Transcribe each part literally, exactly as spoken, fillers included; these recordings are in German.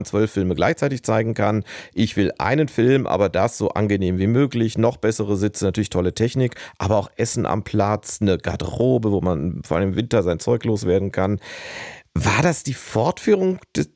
zwölf Filme gleichzeitig zeigen kann. Ich will einen Film, aber das so angenehm wie möglich. Noch bessere Sitze, natürlich tolle Technik, aber auch Essen am Platz, eine Garderobe, wo man vor allem im Winter sein Zeug loswerden kann. War das die Fortführung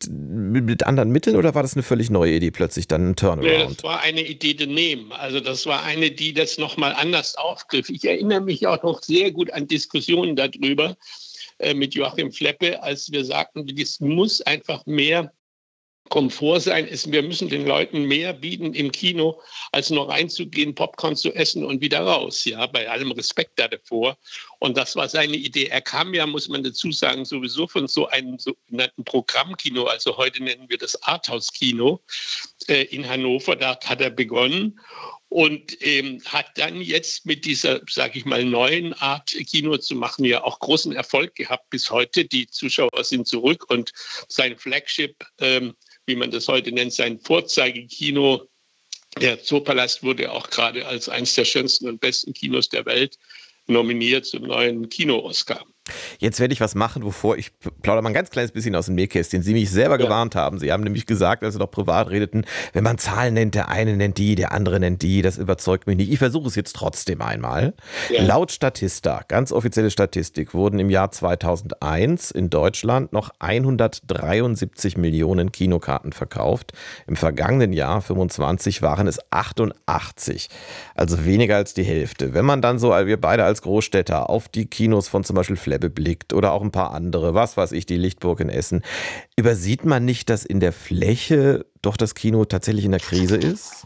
mit anderen Mitteln oder war das eine völlig neue Idee, plötzlich dann ein Turnaround? Das war eine Idee daneben. Also das war eine, die das nochmal anders aufgriff. Ich erinnere mich auch noch sehr gut an Diskussionen darüber äh, mit Joachim Fleppe, als wir sagten, es muss einfach mehr Komfort sein. Ist, wir müssen den Leuten mehr bieten im Kino, als nur reinzugehen, Popcorn zu essen und wieder raus. Ja, bei allem Respekt da davor. Und das war seine Idee. Er kam ja, muss man dazu sagen, sowieso von so einem sogenannten Programmkino. Also heute nennen wir das Arthouse-Kino äh, in Hannover. Da hat er begonnen. Und ähm, hat dann jetzt mit dieser, sage ich mal, neuen Art Kino zu machen, ja auch großen Erfolg gehabt bis heute. Die Zuschauer sind zurück und sein Flagship, ähm, wie man das heute nennt, sein Vorzeigekino, der Zoopalast, wurde auch gerade als eines der schönsten und besten Kinos der Welt nominiert zum neuen Kino-Oscar. Jetzt werde ich was machen, wovor ich plaudere mal ein ganz kleines bisschen aus dem Nähkästchen. Sie mich selber ja. gewarnt haben. Sie haben nämlich gesagt, als Sie noch privat redeten, wenn man Zahlen nennt, der eine nennt die, der andere nennt die, das überzeugt mich nicht. Ich versuche es jetzt trotzdem einmal. Ja. Laut Statista, ganz offizielle Statistik, wurden im Jahr zweitausendeins in Deutschland noch hundertdreiundsiebzig Millionen Kinokarten verkauft. Im vergangenen Jahr, fünfundzwanzig, waren es achtundachtzig. Also weniger als die Hälfte. Wenn man dann so, wir beide als Großstädter, auf die Kinos von zum Beispiel Flebbe blickt oder auch ein paar andere, was weiß ich, die Lichtburg in Essen, übersieht man nicht, dass in der Fläche doch das Kino tatsächlich in der Krise ist?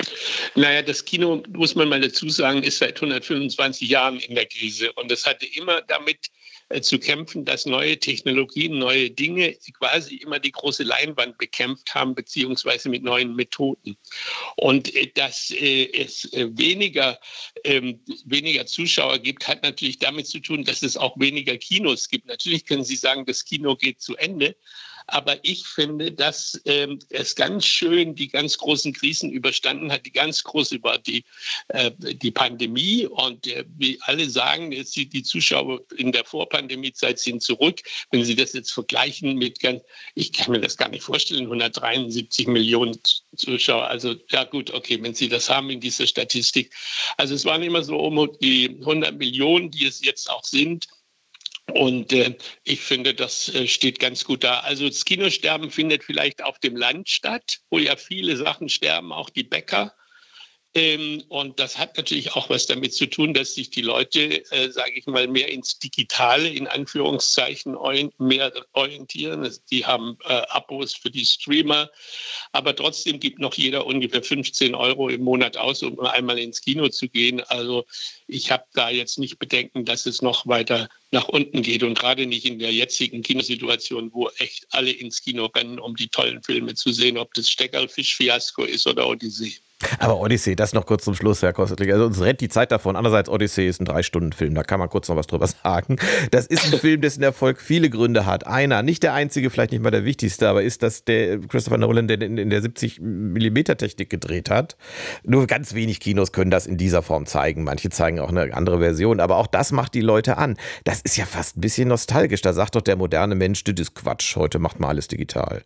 Naja, das Kino, muss man mal dazu sagen, ist seit hundertfünfundzwanzig Jahren in der Krise. Und es hatte immer damit äh, zu kämpfen, dass neue Technologien, neue Dinge quasi immer die große Leinwand bekämpft haben, beziehungsweise mit neuen Methoden. Und äh, dass äh, es äh, weniger, ähm, weniger Zuschauer gibt, hat natürlich damit zu tun, dass es auch weniger Kinos gibt. Natürlich können Sie sagen, das Kino geht zu Ende. Aber ich finde, dass ähm, es ganz schön die ganz großen Krisen überstanden hat, die ganz groß über die, äh, die Pandemie. Und äh, wie alle sagen, jetzt die, die Zuschauer in der Vorpandemiezeit sind zurück. Wenn Sie das jetzt vergleichen mit, ganz, ich kann mir das gar nicht vorstellen, hundertdreiundsiebzig Millionen Zuschauer. Also ja gut, okay, wenn Sie das haben in dieser Statistik. Also es waren immer so um die hundert Millionen, die es jetzt auch sind. Und äh, ich finde, das äh, steht ganz gut da. Also das Kinosterben findet vielleicht auf dem Land statt, wo ja viele Sachen sterben, auch die Bäcker. Ähm, und das hat natürlich auch was damit zu tun, dass sich die Leute, äh, sage ich mal, mehr ins Digitale, in Anführungszeichen, orient, mehr orientieren. Die haben äh, Abos für die Streamer. Aber trotzdem gibt noch jeder ungefähr fünfzehn Euro im Monat aus, um einmal ins Kino zu gehen. Also ich habe da jetzt nicht Bedenken, dass es noch weiter nach unten geht. Und gerade nicht in der jetzigen Kinosituation, wo echt alle ins Kino rennen, um die tollen Filme zu sehen, ob das Steckerlfisch-Fiasko ist oder Odyssee. Aber Odyssee, das noch kurz zum Schluss, Herr Kostlik. Also uns rennt die Zeit davon. Andererseits, Odyssee ist ein Drei-Stunden-Film, da kann man kurz noch was drüber sagen. Das ist ein Film, dessen Erfolg viele Gründe hat. Einer, nicht der einzige, vielleicht nicht mal der wichtigste, aber ist, dass der Christopher Nolan der in der siebzig Millimeter Technik gedreht hat. Nur ganz wenig Kinos können das in dieser Form zeigen. Manche zeigen auch eine andere Version, aber auch das macht die Leute an. Das ist ja fast ein bisschen nostalgisch. Da sagt doch der moderne Mensch, das ist Quatsch, heute macht man alles digital.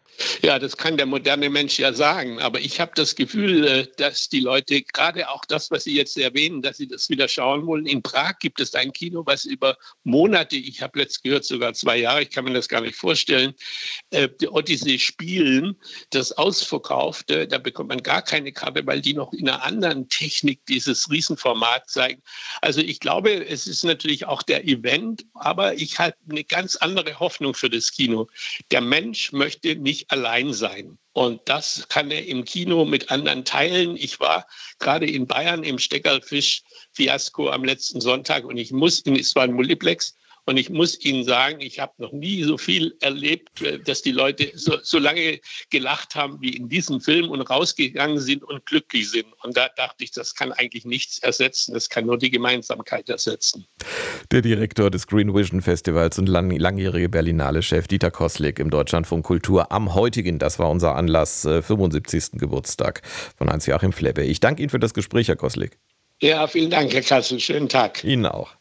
Ja, das kann der moderne Mensch ja sagen. Aber ich habe das Gefühl, dass die Leute, gerade auch das, was Sie jetzt erwähnen, dass sie das wieder schauen wollen. In Prag gibt es ein Kino, was über Monate, ich habe letzt gehört, sogar zwei Jahre, ich kann mir das gar nicht vorstellen, die Odyssee spielen, das ausverkaufte, da bekommt man gar keine Karte, weil die noch in einer anderen Technik dieses Riesenformat zeigen. Also ich glaube, es ist natürlich auch der Event, aber ich habe eine ganz andere Hoffnung für das Kino. Der Mensch möchte nicht allein sein. Und das kann er im Kino mit anderen teilen. Ich war gerade in Bayern im Steckerlfisch-Fiasko am letzten Sonntag und ich muss, in, es war ein Multiplex, und ich muss Ihnen sagen, ich habe noch nie so viel erlebt, dass die Leute so, so lange gelacht haben wie in diesem Film und rausgegangen sind und glücklich sind. Und da dachte ich, das kann eigentlich nichts ersetzen. Das kann nur die Gemeinsamkeit ersetzen. Der Direktor des Green Vision Festivals und lang, langjährige Berlinale-Chef Dieter Koslik im Deutschlandfunk Kultur am heutigen, das war unser Anlass, fünfundsiebzigsten Geburtstag von Hans-Joachim Fleppe. Ich danke Ihnen für das Gespräch, Herr Koslik. Ja, vielen Dank, Herr Kassel. Schönen Tag. Ihnen auch.